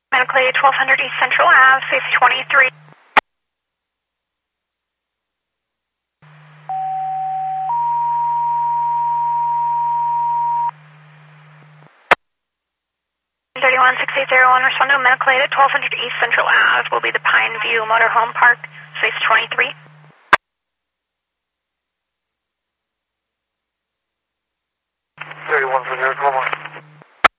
Medical aid 1200 East Central Ave, space 23. Thirty-one 6801, respond to medical aid at 1200 East Central Ave will be the Pine View Motorhome Park, space 23.